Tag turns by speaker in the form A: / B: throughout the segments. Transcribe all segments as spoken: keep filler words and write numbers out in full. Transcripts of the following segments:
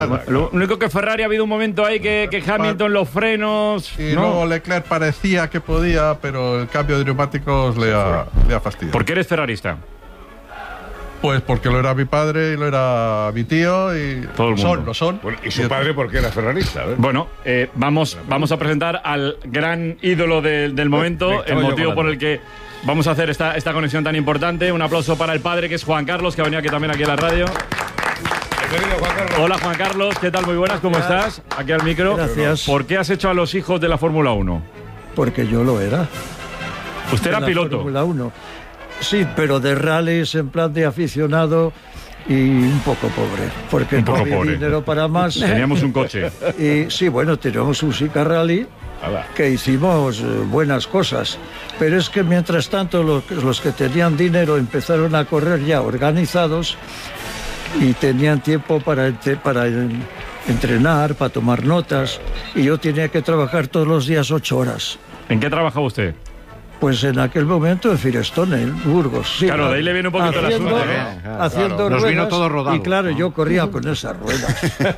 A: Lo único que Ferrari ha habido un momento ahí que, que Hamilton los frenos...
B: Y
A: ¿no?
B: luego Leclerc parecía que podía, pero el cambio de neumáticos le ha, le ha fastidiado.
A: ¿Por qué eres ferrarista?
B: Pues porque lo era mi padre y lo era mi tío y
A: Todo el
B: lo son,
A: mundo.
B: lo son.
C: Bueno, ¿y su padre por qué era ferrarista? A ver.
A: Bueno, eh, vamos, vamos a presentar al gran ídolo de- del momento,
C: Me
A: el
C: estaba yo
A: motivo por
C: colando.
A: el que vamos a hacer esta, esta conexión tan importante. Un aplauso para el padre, que es Juan Carlos, que ha venido aquí también aquí a la radio.
C: Bienvenido, Juan Carlos.
A: Hola, Juan Carlos, ¿qué tal? Muy buenas, ¿cómo estás? Aquí al micro.
D: Gracias.
A: ¿Por qué has hecho a los hijos de la Fórmula uno?
D: Porque yo lo era.
A: Usted era
D: en la
A: piloto.
D: Fórmula uno. Sí, pero de rallies en plan de aficionado y un poco pobre. Porque
A: Un
D: no
A: poco
D: había
A: pobre.
D: dinero para más.
A: Teníamos un coche.
D: Y sí, bueno, teníamos un Sica Rally
C: Hala.
D: que hicimos eh, buenas cosas. Pero es que mientras tanto los, los que tenían dinero empezaron a correr ya organizados y tenían tiempo para, entre- para en- entrenar, para tomar notas. Y yo tenía que trabajar todos los días ocho horas.
A: ¿En qué trabajaba usted?
D: Pues en aquel momento en Firestone, en Burgos. Sí,
A: Claro, de ahí le viene un poquito el
D: haciendo,
A: asunto, ¿no?
D: haciendo
E: Claro, nos
D: ruedas.
E: vino todo rodado.
D: Y claro, yo corría con esas ruedas.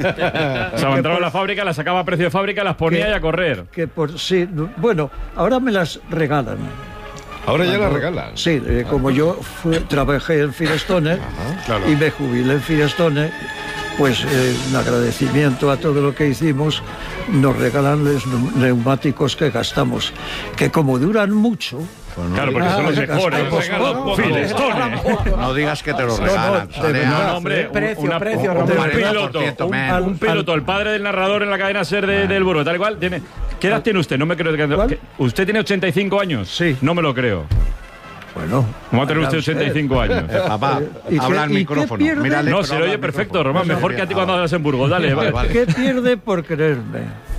A: O sea, entraba a la fábrica, las sacaba a precio de fábrica, las ponía
D: ¿Qué?
A: y a correr.
D: Que por sí, bueno, ahora me las regalan.
C: Ahora ya la
D: Cuando-
C: regalan.
D: Sí, eh, como yo fui- trabajé en Firestone
C: claro.
D: y me jubilé en Firestone, pues eh, en agradecimiento a todo lo que hicimos, nos regalan los neu- neumáticos que gastamos, que como duran mucho.
A: Claro, porque son los
D: Ah,
A: mejores.
D: pues,
A: ¿no? Firestone.
E: No digas que te lo
D: No,
E: regalan.
D: no,
E: sale
D: de
E: a-
A: No,
D: verdad.
A: no, hombre,
F: Precio,
A: una-
F: precio,
A: un,
F: Román.
A: un piloto,
E: cuarenta por ciento
A: un,
E: menos.
A: un piloto, el padre del narrador en la cadena SER de- del Burgos, tal y cual, tiene, ¿qué edad tiene usted? No me creo que,
D: ¿Cuál?
A: que- ¿Usted tiene ochenta y cinco años?
D: Sí.
A: No me lo creo.
D: Bueno,
A: ¿Cómo va a tener usted
D: vaya
A: ochenta y cinco años?
E: Eh, papá,
D: ¿Y
E: habla
D: qué-
E: al
D: y qué
E: micrófono.
D: pierde?
E: Mírale,
A: No,
E: pero
A: se le
E: habla
A: oye
E: al
A: perfecto,
E: micrófono.
A: Román, mejor que a ti cuando hablas en Burgos. Dale,
E: Vale,
A: vale.
E: vale.
D: ¿Qué pierde por creerme?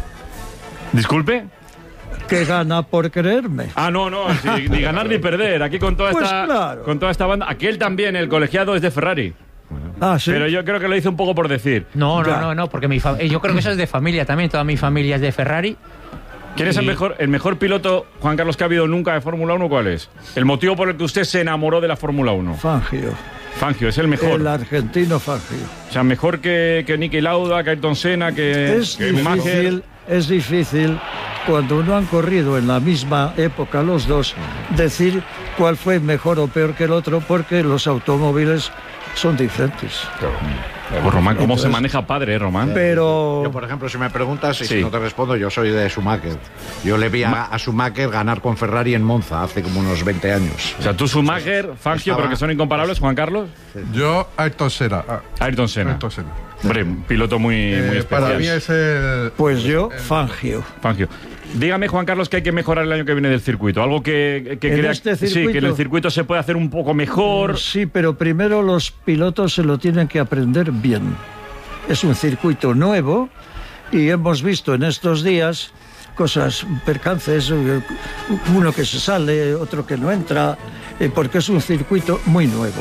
A: Disculpe.
D: ¿Qué gana por creerme?
A: Ah, no, no, sí, ni ganar ni perder. Aquí con toda
D: Pues
A: esta
D: claro.
A: con toda esta banda. Aquel también, el colegiado es de Ferrari.
D: Ah, sí.
A: Pero yo creo que lo hice un poco por decir.
F: No, no,
D: Ya.
F: no, no, porque mi fa- eh, yo creo que eso es de familia también, toda mi familia es de Ferrari.
A: ¿Quién es el
F: Y-
A: mejor, el mejor piloto, Juan Carlos, que ha habido nunca de Fórmula uno? ¿Cuál es? El motivo por el que usted se enamoró de la Fórmula uno.
D: Fangio.
A: Fangio, es el mejor.
D: El argentino Fangio.
A: O sea, mejor que, que Niki Lauda, que Ayrton Senna, que,
D: Es
A: que Schumacher.
D: difícil, es difícil cuando no han corrido en la misma época los dos decir cuál fue mejor o peor que el otro porque los automóviles son diferentes.
A: Pues Román, ¿cómo se
D: Entonces-
A: maneja padre, eh, Román?
D: Pero
E: Yo, por ejemplo, si me preguntas y
A: Sí.
E: si no te respondo, yo soy de Schumacher. Yo le vi a, a Schumacher ganar con Ferrari en Monza hace como unos veinte años.
A: O sea, tú Schumacher, Fangio,
E: Estaba-
A: pero que son incomparables, Juan Carlos.
B: Yo, Ayrton Senna. Ah,
A: Ayrton Senna.
B: Ayrton Senna.
A: Hombre, un piloto muy, muy
B: Eh,
A: especial.
B: para mí es el...
D: pues yo Fangio.
A: Fangio. Dígame, Juan Carlos, que hay que mejorar el año que viene del circuito. Algo que, que
D: ¿En
A: crea
D: este
A: sí, que en
D: circuito?
A: el circuito se puede hacer un poco mejor.
D: Sí, pero primero los pilotos se lo tienen que aprender bien. Es un circuito nuevo y hemos visto en estos días cosas, percances, eh, uno que se sale, otro que no entra, eh, porque es un circuito muy nuevo.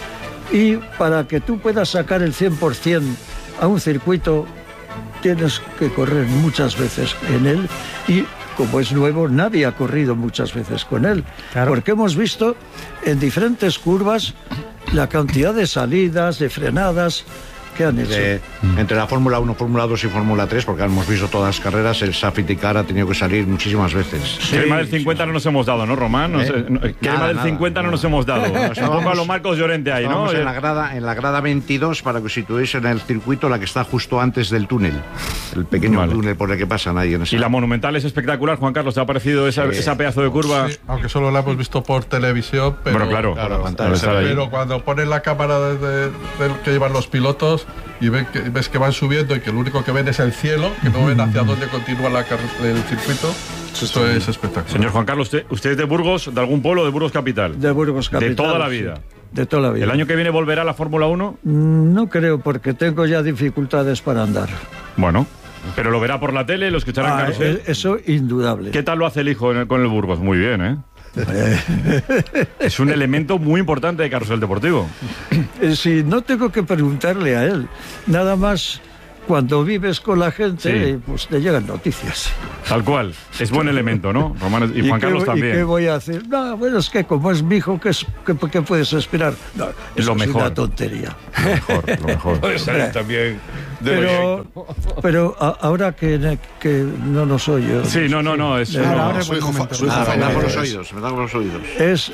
D: Y para que tú puedas sacar el cien por ciento a un circuito, tienes que correr muchas veces en él y como es nuevo, nadie ha corrido muchas veces con él.
F: Claro.
D: Porque hemos visto en diferentes curvas la cantidad de salidas, de frenadas que han hecho.
E: De- entre la Fórmula uno, Fórmula dos y Fórmula tres, porque hemos visto todas las carreras, el Safety Car ha tenido que salir muchísimas veces.
A: Que el más del cincuenta no nos hemos dado, ¿no, Román? No
E: ¿Eh?
A: sé, no, que el
E: Nada,
A: más del
E: nada.
A: cincuenta no nos hemos dado.
E: Estábamos-
A: Un poco a lo Marcos Llorente ahí, ¿no?
E: Estábamos en la grada, en la grada veintidós para que os situéis en el circuito, la que está justo antes del túnel. El pequeño
A: Vale.
E: túnel por el que pasa nadie en esa.
A: Y la Monumental es espectacular, Juan Carlos. ¿Te ha parecido esa,
E: Sí.
A: esa pedazo de curva?
B: Sí, aunque solo la hemos visto por televisión, pero...
A: Bueno, claro.
E: Claro, pantalla.
A: Al estar ahí.
B: Pero cuando ponen la cámara de, de- del que llevan los pilotos y ven que, ves que van subiendo y que lo único que ven es el cielo, que no ven hacia dónde continúa la car- el circuito, esto es espectacular.
A: Señor Juan Carlos, ¿usted, usted es de Burgos, de algún pueblo de Burgos Capital?
D: De Burgos Capital.
A: De toda la
D: sí.
A: vida.
D: De toda la vida.
A: ¿El año que viene volverá a la Fórmula uno?
D: Mm, No creo, porque tengo ya dificultades para andar.
A: Bueno, pero lo verá por la tele, lo escuchará en
D: Ah,
A: carrusel.
D: eh, eso indudable.
A: ¿Qué tal lo hace el hijo en el- con el Burgos? Muy bien, ¿eh? Es un elemento muy importante de carrusel deportivo.
D: Eh, Si no tengo que preguntarle a él, nada más cuando vives con la gente,
A: Sí.
D: pues te llegan noticias.
A: Tal cual. Es buen elemento, ¿no? Román y Juan
D: qué,
A: Carlos
D: ¿Y qué
A: también.
D: voy a hacer? No, bueno, es que como es mi hijo, ¿qué, es, qué, qué puedes esperar? No, eso
A: Lo
D: es
A: mejor.
D: una tontería.
A: Lo mejor, lo mejor.
C: Puede salir también de
D: Pero, pero a- ahora que, que no nos oye,
A: Sí, no, no, no. Es,
D: Ahora,
A: no.
G: ahora es
E: Su
G: buen
E: hijo, fa-
G: momento.
E: su hijo
D: Ah,
E: me da por los
D: es-
E: oídos, me da por los oídos.
D: es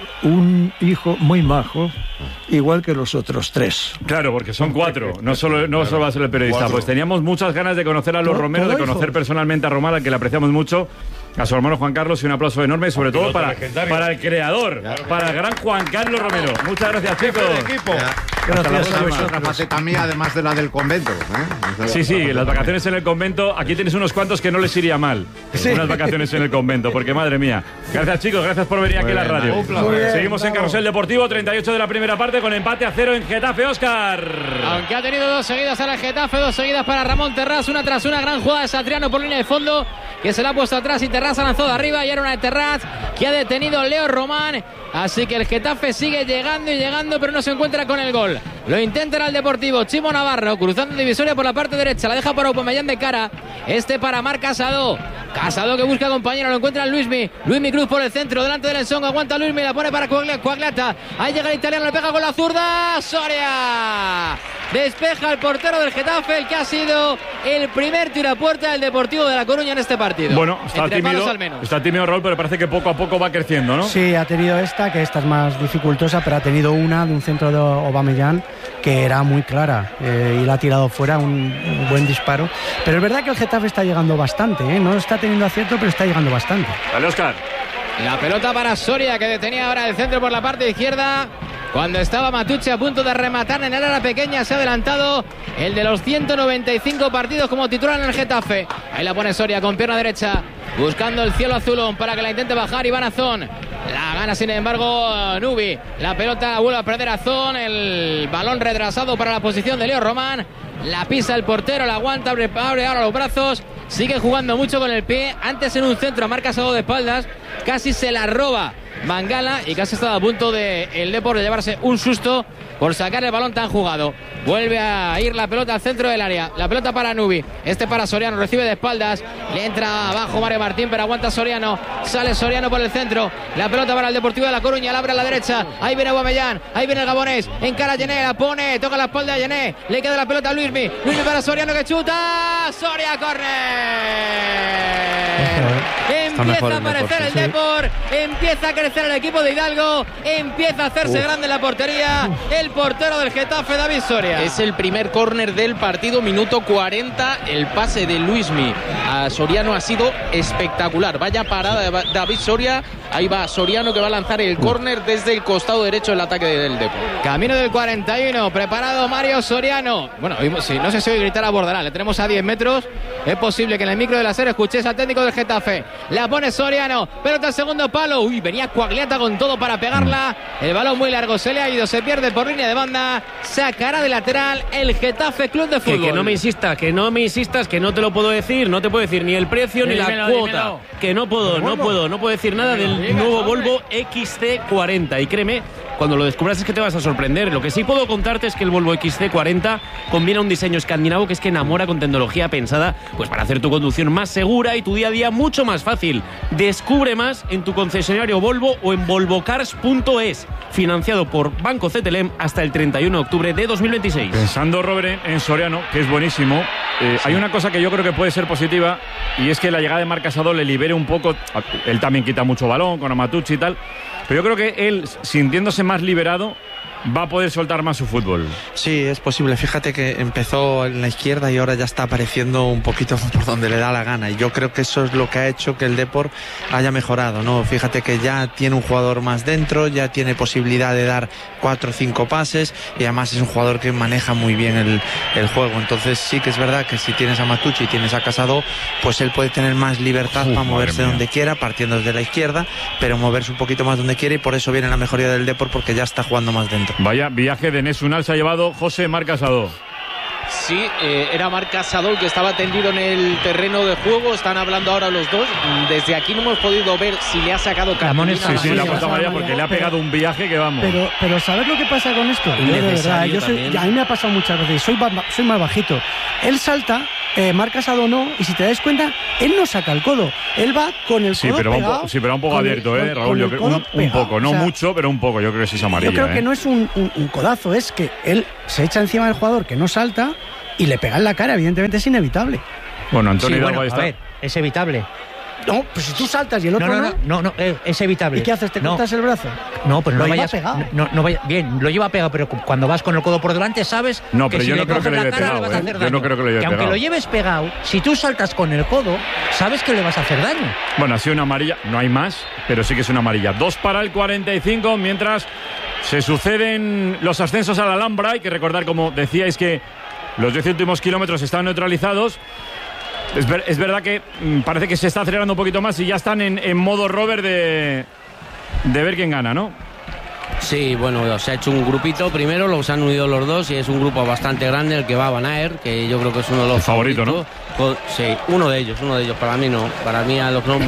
D: un hijo muy majo, igual que los otros tres.
A: Claro, porque son cuatro. No solo, no solo va a ser el periodista.
B: Cuatro.
A: Pues teníamos muchas ganas de conocer a los
D: Todo-
A: Romero, de
D: todo
A: conocer
D: hijo.
A: personalmente a Román, al que le apreciamos mucho. A su hermano Juan Carlos y un aplauso enorme, sobre todo
C: piloto
A: para,
C: legendario.
A: para el creador, para el gran Juan Carlos Romero. Muchas gracias, chicos.
C: equipo.
D: Gracias a
E: Es
D: vosotros.
E: otra faceta mía, además de la del convento. ¿eh?
A: Sí, sí, las vacaciones en el convento. Aquí tienes unos cuantos que no les iría mal. Unas vacaciones en el convento, porque madre mía. Gracias, chicos, gracias por venir aquí a la radio.
C: Muy bien,
A: Seguimos en Carrusel Deportivo, treinta y ocho de la primera parte, con empate a cero en Getafe, Óscar.
H: Aunque ha tenido dos seguidas a la Getafe, dos seguidas para Ramón Terrás, una tras una, gran jugada de Satriano por línea de fondo, que se la ha puesto atrás y Terrás ha lanzado de arriba, y era una de Terrás que ha detenido Leo Román. Así que el Getafe sigue llegando y llegando, pero no se encuentra con el gol. Lo intenta el Deportivo, Chimo Navarro, cruzando divisoria por la parte derecha, la deja para Aubameyang de cara, este para Marc Casado. Casado que busca compañero, lo encuentra Luismi, Luismi Cruz por el centro, delante del Ensong, aguanta Luismi, la pone para Coagliata, ahí llega el italiano, le pega con la zurda, Soria. Despeja el portero del Getafe, el que ha sido el primer tiro a puerta del Deportivo de La Coruña en este partido.
A: Bueno, está
H: Entre palos
A: tímido,
H: al menos.
A: está tímido Raúl, pero parece que poco a poco va creciendo, ¿no?
G: Sí, ha tenido esta, que esta es más dificultosa, pero ha tenido una de un centro de Aubameyang que era muy clara eh, y la ha tirado fuera, un, un buen disparo. Pero es verdad que el Getafe está llegando bastante, ¿eh? No está teniendo acierto, pero está llegando bastante.
A: Dale, Óscar.
H: La pelota para Soria, que detenía ahora el centro por la parte izquierda. Cuando estaba Matucci a punto de rematar en el área pequeña, se ha adelantado el de los ciento noventa y cinco partidos como titular en el Getafe. Ahí la pone Soria con pierna derecha, buscando el cielo azulón para que la intente bajar Iván Azón. La gana, sin embargo, Nubi. La pelota vuelve a perder Azón. El balón retrasado para la posición de Leo Román. La pisa el portero, la aguanta, abre, abre ahora los brazos. Sigue jugando mucho con el pie. Antes en un centro a Marc Casado de espaldas. Casi se la roba Mangala y casi estaba a punto de el Depor de llevarse un susto por sacar el balón tan jugado. Vuelve a ir la pelota al centro del área. La pelota para Nubi. Este para Soriano. Recibe de espaldas. Le entra abajo Mario Martín, pero aguanta Soriano. Sale Soriano por el centro. La pelota para el Deportivo de La Coruña. La abre a la derecha. Ahí viene Aubameyang. Ahí viene el gabonés. Encara a Yené. La pone. Toca la espalda a Yené. Le queda la pelota a Luismi. Luismi para Soriano que chuta. Soria corre. Empieza a aparecer el Depor. Empieza a crecer el equipo de Hidalgo. Empieza a hacerse grande en la portería el portero del Getafe, David Soria.
I: Es el primer córner del partido, minuto cuarenta. El pase de Luismi a Soriano ha sido espectacular. Vaya parada de David Soria. Ahí va Soriano, que va a lanzar el córner desde el costado derecho del ataque del Depor.
H: Camino del cuarenta y uno, preparado Mario Soriano. Bueno, sí, no sé si hoy gritar a Bordalás, le tenemos a diez metros. Es posible que en el micro de la serie escuchéis al técnico del Getafe. La pone Soriano, pelota al segundo palo. Uy, venía Coagliata con todo para pegarla. El balón muy largo, se le ha ido, se pierde por línea de banda. Sacará de lateral el Getafe Club de Fútbol.
J: Que, que no me insistas, que no me insistas, que no te lo puedo decir, no te puedo decir ni el precio ni
H: Dímelo,
J: la cuota.
H: dímelo.
J: Que no puedo, no puedo, no puedo decir nada del
H: Diga,
J: nuevo
H: hombre.
J: Volvo X C cuarenta. Y créeme, cuando lo descubras es que te vas a sorprender. Lo que sí puedo contarte es que el Volvo X C cuarenta combina un diseño escandinavo que es que enamora con tecnología pensada pues para hacer tu conducción más segura y tu día a día mucho más fácil. Descubre más en tu concesionario Volvo o en volvocars punto es. Financiado por Banco C T L M hasta el treinta y uno de octubre de dos mil veintiséis.
A: Pensando, Robert, en Soriano, que es buenísimo, eh, hay una cosa que yo creo que puede ser positiva, y es que la llegada de Marc Casado le libere un poco. Él también quita mucho balón con Amatucci y tal, pero yo creo que él, sintiéndose más liberado, va a poder soltar más su fútbol.
K: Sí, es posible. Fíjate que empezó en la izquierda y ahora ya está apareciendo un poquito por donde le da la gana. Y yo creo que eso es lo que ha hecho que el Depor haya mejorado, ¿no? Fíjate que ya tiene un jugador más dentro, ya tiene posibilidad de dar cuatro o cinco pases y además es un jugador que maneja muy bien el, el juego. Entonces sí que es verdad que si tienes a Matucci y tienes a Casado, pues él puede tener más libertad
A: Uf,
K: para moverse
A: madre mía.
K: donde quiera, partiendo desde la izquierda, pero moverse un poquito más donde quiere y por eso viene la mejoría del Depor porque ya está jugando más dentro.
A: Vaya viaje de Nesunal se ha llevado José Marc Casado.
I: Sí, eh, era Marc Casadol que estaba tendido en el terreno de juego. Están hablando ahora los dos. Desde aquí no hemos podido ver si le ha sacado cartulina.
A: Sí, sí, la puerta María porque le ha pegado un viaje que vamos.
G: Pero, pero ¿sabes lo que pasa con esto? Yo, de verdad, yo soy, a mí me ha pasado muchas veces. Soy, soy más bajito. Él salta, eh, Marc Casadol no, y si te das cuenta, él no saca el codo. Él va con el
A: sí,
G: codo
A: pero
G: pegado.
A: Un po- sí, pero un poco abierto,
G: el,
A: ¿eh, Raúl? Yo creo, un, un poco, no o sea, mucho, pero un poco. Yo creo que sí es amarilla.
G: Yo creo
A: ¿eh?
G: que no es un, un, un codazo, es que él se echa encima del jugador que no salta y le pega en la cara. Evidentemente es inevitable.
A: Bueno, Antonio
F: sí,
A: Hidalgo
F: bueno,
A: ahí está.
F: A ver, es evitable.
G: No, pues si tú saltas y el otro
F: no.
G: no.
F: No, no, no, no eh, es evitable.
G: ¿Y qué haces? ¿Te
F: no.
G: cortas el brazo?
F: No, pero
G: lo
F: no
G: lleva
F: vayas.
G: pegado.
F: No, no vaya, bien, lo lleva pegado, pero cuando vas con el codo por delante, sabes.
A: No, pero
F: que
A: yo
F: si
A: no
F: le
A: creo que lo
F: coges
A: lleve
F: la cara,
A: pegado.
F: le vas a
A: ¿eh?
F: hacer
A: Yo
F: daño.
A: no creo que lo lleve
F: que aunque
A: pegado.
F: lo lleves pegado, si tú saltas con el codo, sabes que le vas a hacer daño.
A: Bueno, ha sido una amarilla, no hay más, pero sí que es una amarilla. Dos para el cuarenta y cinco, mientras se suceden los ascensos a la Alhambra. Hay que recordar, como decíais, que los diez últimos kilómetros están neutralizados. Es, ver, es verdad que mmm, parece que se está acelerando un poquito más y ya están en, en modo Robert de, de ver quién gana, ¿no?
L: Sí, bueno, se ha hecho un grupito primero, los han unido los dos y es un grupo bastante grande el que va a Van Aert, que yo creo que es uno de los
A: el favorito, ¿no?
L: Con, sí, uno de ellos, uno de ellos. Para mí no, para mí a los no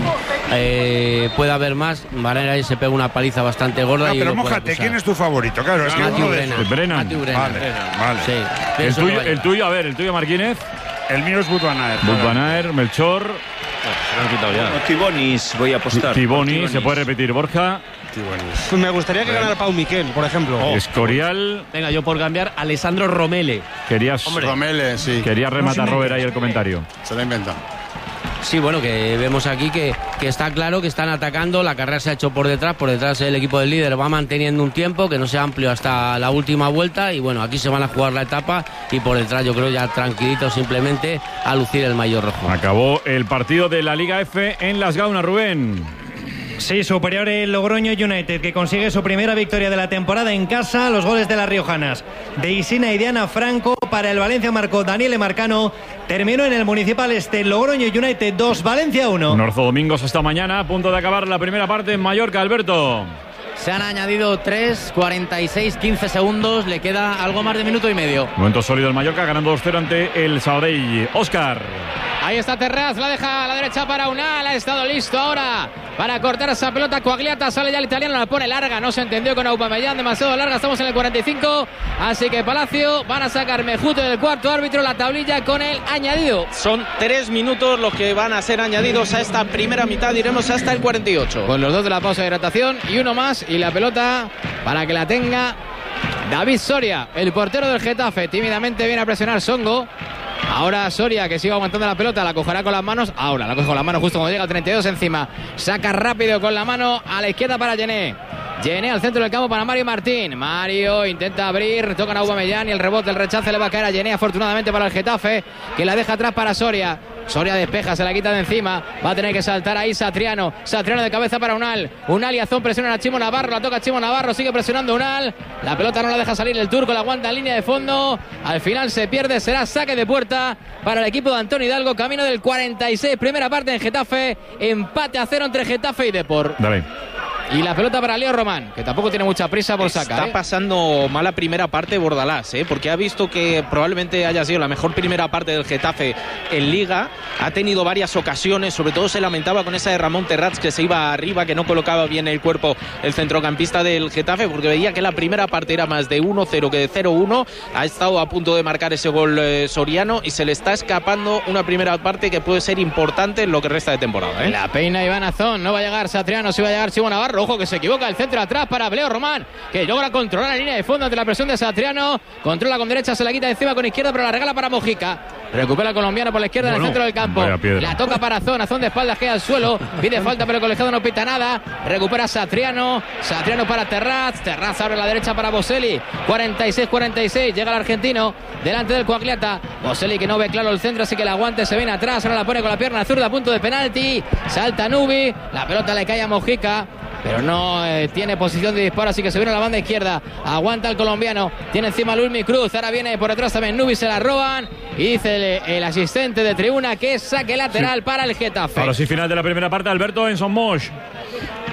L: eh, puede haber más. Van Aert ahí se pega una paliza bastante gorda.
C: No,
L: y
C: pero mójate, ¿quién es tu favorito? Claro, es que
L: Matthew
C: uno de
L: Brennan.
C: esos.
A: Brennan.
L: Matthew Brennan.
C: Vale, vale.
L: Sí,
A: El tuyo, el tuyo, a ver, el tuyo, Marquínez.
C: El mío es Wout van Aert.
A: Wout van Aert, Melchor.
J: Se lo han quitado ya.
M: No, Tibonis, voy a apostar.
A: Tiboni, se puede repetir, Borja.
N: Pues me gustaría que ganara Pau Miquel, por ejemplo.
A: Oh, Escorial.
J: Venga, yo por cambiar, Alessandro Romele.
A: Querías,
C: Hombre. Romele, sí.
A: Querías rematar, Robert, ahí el comentario.
C: Se lo inventa.
L: Sí, bueno, que vemos aquí que, que está claro que están atacando, la carrera se ha hecho por detrás, por detrás el equipo del líder va manteniendo un tiempo que no sea amplio hasta la última vuelta y bueno, aquí se van a jugar la etapa y por detrás yo creo ya tranquilito simplemente a lucir el maillot rojo.
A: Acabó el partido de la Liga F en Las Gaunas, Rubén.
O: Sí, superior el Logroño United, que consigue su primera victoria de la temporada en casa. Los goles de las riojanas de Isina y Diana Franco. Para el Valencia marcó Daniele Marcano. Terminó en el Municipal Este Logroño United dos, Valencia uno.
A: Norzo Domingos hasta mañana, a punto de acabar la primera parte en Mallorca, Alberto.
H: Se han añadido tres, cuarenta y seis, quince segundos. Le queda algo más de minuto y medio.
A: Momento sólido el Mallorca, ganando dos cero ante el Sabadell. Óscar.
H: Ahí está Terraz, la deja a la derecha para Unal. Ha estado listo ahora para cortar esa pelota. Coagliata, sale ya el italiano, la pone larga. No se entendió con Aubameyang, demasiado larga. Estamos en el cuarenta y cinco. Así que Palacio van a sacar Mejute del cuarto árbitro. La tablilla con el añadido.
I: Son tres minutos los que van a ser añadidos a esta primera mitad. Iremos hasta el cuarenta y ocho.
H: Con los dos de la pausa de hidratación y uno más. Y la pelota para que la tenga David Soria, el portero del Getafe. Tímidamente viene a presionar Songo. Ahora Soria, que sigue aguantando la pelota, la cogerá con las manos. Ahora la coge con las manos justo cuando llega al treinta y dos encima. Saca rápido con la mano a la izquierda para Gené. Gené al centro del campo para Mario Martín. Mario intenta abrir, toca a Aubameyang y el rebote, el rechace le va a caer a Gené, afortunadamente para el Getafe, que la deja atrás para Soria. Soria despeja, se la quita de encima. Va a tener que saltar ahí Satriano. Satriano de cabeza para Unal. Unal y Azón presionan a Chimo Navarro. La toca Chimo Navarro. Sigue presionando Unal. La pelota no la deja salir el turco. La aguanta en línea de fondo. Al final se pierde. Será saque de puerta para el equipo de Antonio Hidalgo. Camino del cuarenta y seis. Primera parte en Getafe. Empate a cero entre Getafe y Depor.
A: Dale.
H: Y la pelota para Leo Román, que tampoco tiene mucha prisa por sacar.
I: Está
H: ¿eh?
I: pasando mala primera parte Bordalás, ¿eh? Porque ha visto que probablemente haya sido la mejor primera parte del Getafe en Liga. Ha tenido varias ocasiones, sobre todo se lamentaba con esa de Ramón Terrats que se iba arriba, que no colocaba bien el cuerpo el centrocampista del Getafe, porque veía que la primera parte era más de uno cero que de cero uno. Ha estado a punto de marcar ese gol eh, Soriano y se le está escapando una primera parte que puede ser importante en lo que resta de temporada, ¿eh?
H: La peina Iván Azón, no va a llegar Satriano, sí va a llegar Chimo Navarro. Ojo que se equivoca el centro atrás para Leo Román, que logra controlar la línea de fondo ante la presión de Satriano. Controla con derecha, se la quita de encima con izquierda, pero la regala para Mojica. Recupera el colombiano por la izquierda bueno, en el centro del campo. La toca para Azón, Azón de espaldas queda al suelo. Pide falta, pero el colegiado no pita nada. Recupera Satriano, Satriano para Terraz. Terraz abre la derecha para Boselli. cuarenta y seis cuarenta y seis, llega el argentino delante del Coagliata. Boselli que no ve claro el centro, así que el aguante se viene atrás. Ahora la pone con la pierna zurda a punto de penalti. Salta Nubi, la pelota le cae a Mojica, pero no eh, tiene posición de disparo, así que se viene a la banda izquierda. Aguanta el colombiano, tiene encima Luismi Cruz. Ahora viene por detrás también Nubi, se la roban. Y dice el, el asistente de tribuna que es saque lateral sí. para el Getafe.
A: Ahora sí, final de la primera parte, Alberto en Son Moix.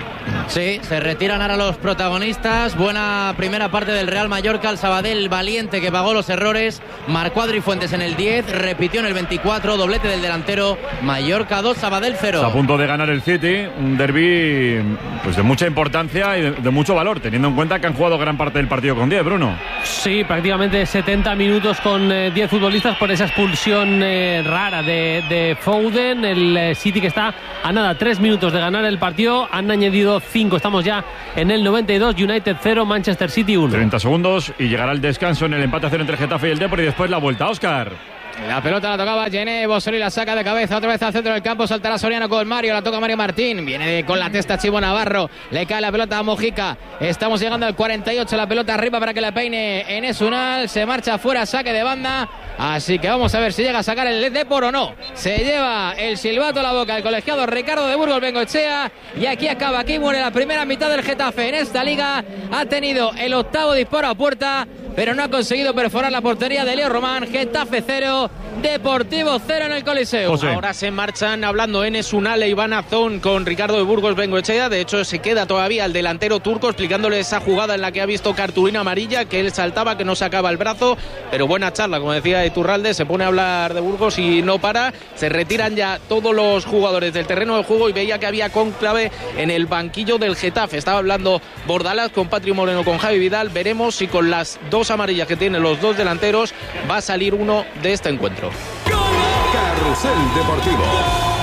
H: Sí, se retiran ahora los protagonistas. Buena primera parte del Real Mallorca. El Sabadell valiente que pagó los errores. Marcó Adri Fuentes en el diez, repitió en el veinticuatro, doblete del delantero. Mallorca dos, Sabadell cero.
A: Está a punto de ganar el City, un derbi pues de mucha importancia y de, de mucho valor, teniendo en cuenta que han jugado gran parte del partido con diez, Bruno.
J: Sí, prácticamente setenta minutos con eh, diez futbolistas por esa expulsión eh, rara de, de Foden. El eh, City que está a nada, tres minutos de ganar el partido. Han añadido cinco, estamos ya en el noventa y dos. United cero, Manchester City uno.
A: treinta segundos y llegará el descanso en el empate a cero entre el Getafe y el Depor y después la vuelta. Óscar.
H: La pelota la tocaba Gené, Bossoli la saca de cabeza, otra vez al centro del campo, saltará Soriano con Mario, la toca Mario Martín, viene de, con la testa Chivo Navarro, le cae la pelota a Mojica, estamos llegando al cuarenta y ocho, la pelota arriba para que la peine Enes Unal, se marcha fuera, saque de banda, así que vamos a ver si llega a sacar el Depor o no. Se lleva el silbato a la boca el colegiado Ricardo de Burgos Bengoechea y aquí acaba, aquí muere la primera mitad del Getafe en esta liga, ha tenido el octavo disparo a puerta, pero no ha conseguido perforar la portería de Leo Román. Getafe cero, Deportivo cero en el Coliseo.
I: José. Ahora se marchan hablando Enes Unal e Iván Azón con Ricardo de Burgos Bengoechea. De hecho, se queda todavía el delantero turco explicándole esa jugada en la que ha visto cartulina amarilla, que él saltaba, que no sacaba el brazo. Pero buena charla, como decía Iturralde, se pone a hablar de Burgos y no para. Se retiran ya todos los jugadores del terreno de juego y veía que había cónclave en el banquillo del Getafe. Estaba hablando Bordalás con Patri Moreno, con Javi Vidal. Veremos si con las dos amarillas que tienen los dos delanteros va a salir uno de este encuentro.
M: Carrusel Deportivo.